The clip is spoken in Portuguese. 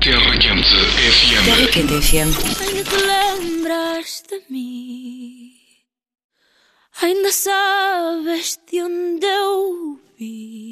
Terra Quente FM. Terra Quente FM. Ainda te lembras de mim? Ainda sabes de onde eu vi?